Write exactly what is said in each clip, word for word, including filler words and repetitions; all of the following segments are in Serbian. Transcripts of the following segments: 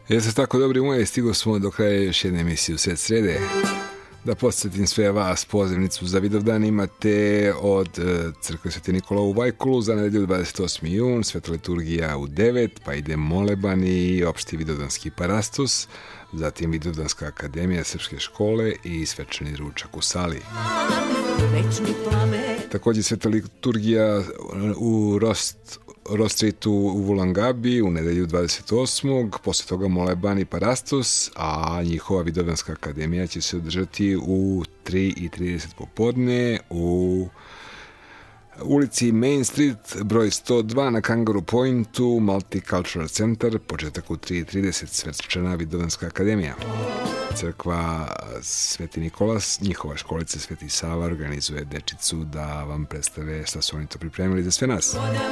Jeste tako dobri moji, stigo smo do kraja još jedne emisije u Svet srede. Da podsjetim sve vas, pozivnicu za Vidovdan imate od crkve Sveti Nikola u Vajkulu za nedelju dvadeset osmi jun, sveta liturgija u devet, pa ide moleban i opšti vidovdanski parastos, zatim Vidovdanska akademija Srpske škole i svečani ručak u sali. Također sveta liturgija u Rost Rostritu u Vulangabi u nedelju dvadeset osmog Posle toga moleban i parastos, a njihova Vidovdanska akademija će se održati u tri i trideset popodne u ulici Main Street, broj sto dva na Kangaroo Pointu, Multicultural Center, početak u tri i trideset, svečana Vidovdanska akademija. Crkva Sveti Nikolas, njihova školica Sveti Sava organizuje dečicu da vam predstave šta su oni to pripremili za sve nas.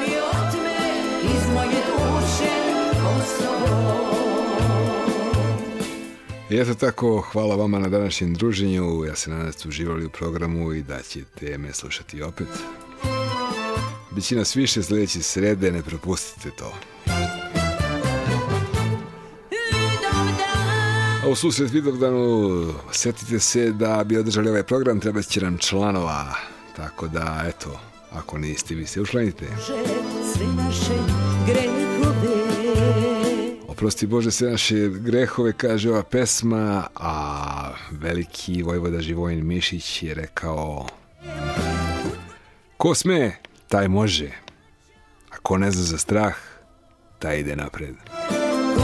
I eto tako, hvala vama na današnjem druženju, ja se nadam da ste uživali u programu i da ćete me slušati opet. Biće nas više sljedeće srede, ne propustite to. A u susret Vidovdanu setite se da bi održali ovaj program treba će nam članova, tako da eto, ako niste vi se učlanite. Oprosti Bože sve naše grehove, kaže ova pesma, a veliki vojvoda Živojin Mišić je rekao: ko sme, taj može, a ko ne zna za strah, taj ide napred.